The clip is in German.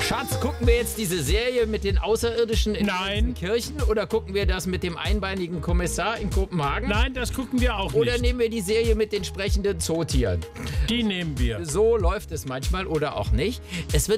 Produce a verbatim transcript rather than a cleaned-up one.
Schatz, gucken wir jetzt diese Serie mit den Außerirdischen in Nein. den Kirchen oder gucken wir das mit dem einbeinigen Kommissar in Kopenhagen? Nein, das gucken wir auch Oder nicht. nehmen wir die Serie mit den sprechenden Zootieren? Die nehmen wir. So läuft es manchmal oder auch nicht. Es wird